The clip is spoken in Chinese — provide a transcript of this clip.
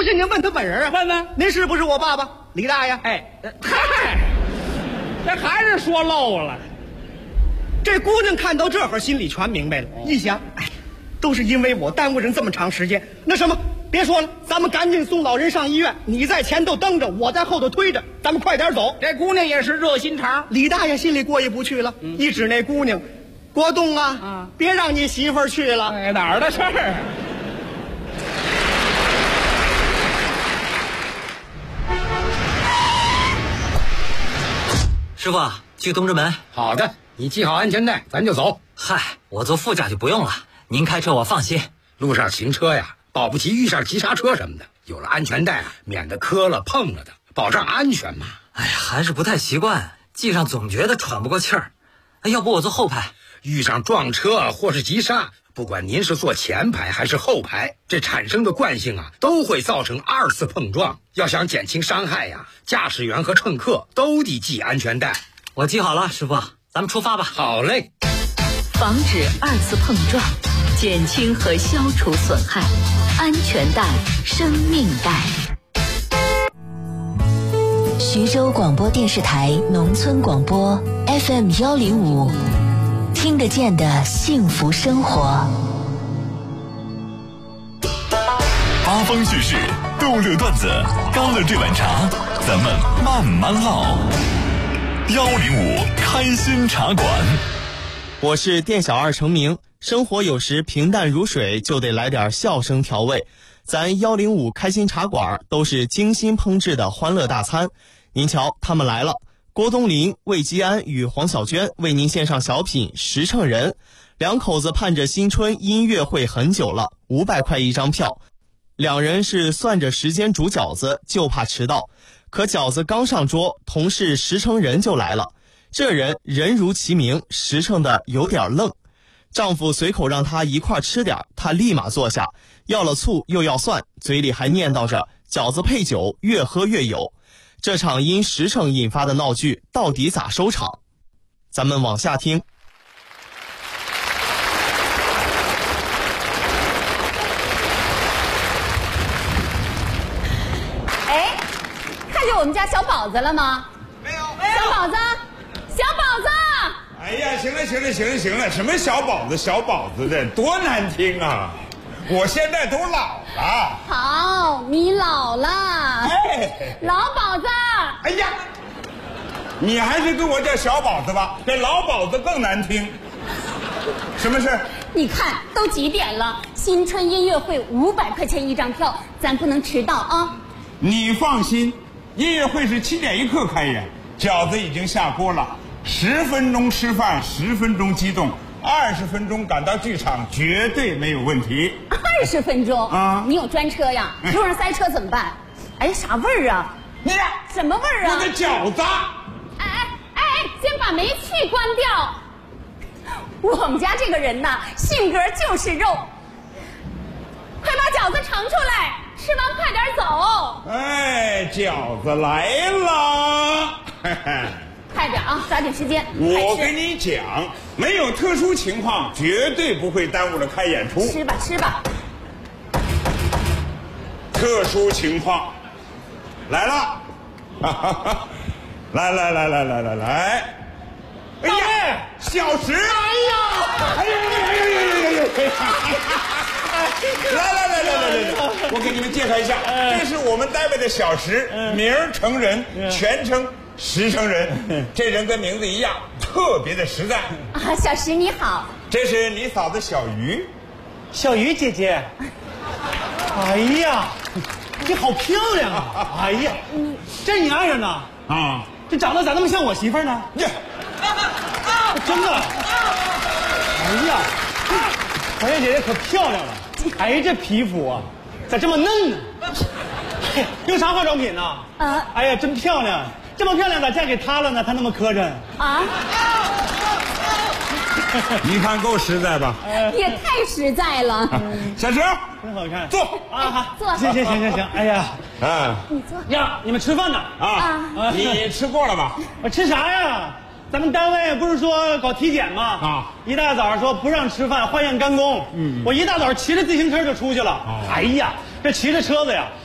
信您问他本人啊。 问问， 您是不是我爸爸李大爷？ 哎，嗨，这还是说漏了。 这姑娘看到这会儿心里全明白了，一想，哎，都是因为我耽误人这么长时间。那什么，别说了，咱们赶紧送老人上医院，你在前头蹬着，我在后头推着，咱们快点走。 这姑娘也是热心肠， 李大爷心里过意不去了，一指那姑娘，国栋啊，别让你媳妇儿去了。 哎，哪儿的事儿？ 师傅，去东直门。 好的，你系好安全带，咱就走。 嗨，我坐副驾就不用了，您开车我放心。 路上行车呀，保不齐遇上急刹车什么的，有了安全带啊，免得磕了碰了的，保障安全嘛。 哎呀，还是不太习惯，系上总觉得喘不过气儿。要不我坐后排？ 遇上撞车或是急刹，不管您是坐前排还是后排，这产生的惯性啊，都会造成2次碰撞。要想减轻伤害呀，驾驶员和乘客都得系安全带。 我系好了，师傅，咱们出发吧。 好嘞。 防止2次碰撞，减轻和消除损害，安全带，生命带。 徐州广播电视台农村广播 FM105，听得见的幸福生活。 八方叙事，逗乐段子，干了这碗茶，咱们慢慢唠。105开心茶馆， 我是店小二程明。生活有时平淡如水，就得来点笑声调味。咱105开心茶馆都是精心烹制的欢乐大餐。您瞧，他们来了。郭冬临、魏基安与黄小娟为您献上小品《实诚人》。两口子盼着新春音乐会很久了，500块一张票。两人是算着时间煮饺子，就怕迟到。可饺子刚上桌，同事实诚人就来了。这人人如其名，实诚的有点愣。丈夫随口让他一块吃点，他立马坐下，要了醋又要蒜，嘴里还念叨着饺子配酒，越喝越有。这场因实诚引发的闹剧到底咋收场？咱们往下听。 哎，看见我们家小宝子了吗？ 没有。 小宝子，小宝子！ 哎呀，行了，什么小宝子的，多难听啊！我现在都老了。 好，你老了。 哎， 老宝子。 哎呀，你还是跟我叫小宝子吧，这老宝子更难听。什么事？ 你看都几点了？新春音乐会500块钱一张票，咱不能迟到啊！ 你放心，音乐会是7点1刻开演，饺子已经下锅了，10分钟吃饭，10分钟激动，20分钟赶到剧场，绝对没有问题。 20分钟啊？ 你有专车呀？路上塞车怎么办？哎，啥味儿啊？ 你什么味儿啊？ 我的饺子！ 哎，先把煤气关掉。我们家这个人呐，性格就是肉。快把饺子盛出来，吃完快点走。 哎，饺子来了。 快点啊，抓紧时间。 我跟你讲，没有特殊情况，绝对不会耽误了开演出。 吃吧。 特殊情况来了，来！哎呀，小石！哎呀！来！我给你们介绍一下，这是我们单位的小石，名儿成人，全称实诚人。这人跟名字一样，特别的实在啊。小石你好， 这是你嫂子小鱼。 小鱼姐姐，哎呀，你好漂亮啊！哎呀，这是你爱人呐？ 啊， 这长得咋那么像我媳妇儿呢？ 呀， 真的。哎呀，小鱼姐姐可漂亮了。哎，这皮肤啊，咋这么嫩呢？用啥化妆品呢？哎呀，真漂亮。这么漂亮咋嫁给他了呢？他那么磕碜啊！ 你看够实在吧？ 也太实在了。 小石， 真好看。 坐啊，好，坐。 行。哎呀， 你坐呀，你们吃饭呢？ 啊，你吃过了吧？ 我吃啥呀？咱们单位不是说搞体检吗？ 啊， 一大早说不让吃饭，化验干功。我一大早骑着自行车就出去了。哎呀，这骑着车子呀，